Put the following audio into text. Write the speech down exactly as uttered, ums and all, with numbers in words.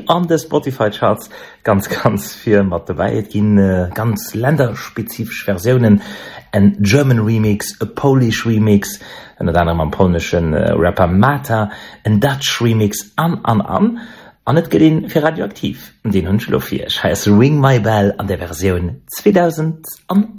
an de Spotify-Charts ganz ganz viel mat dabei. Et gin äh, ganz länderspezifisch Versionen, en German Remix, a Polish Remix, en anderem am polnischen äh, Rapper Mata, en Dutch Remix, an an an. An net gelin fir radioaktiv. Den hunn Schluffir. Ich heiße Ring My Bell an der Version zweitausend